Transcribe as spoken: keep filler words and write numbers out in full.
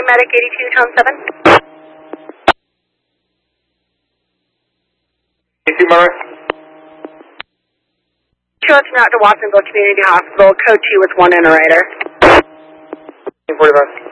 Medic eighty-two, tone seven. eighty-two, Murray. Chilton out to Watsonville Community Hospital, code two with one inter-rider. forty-five.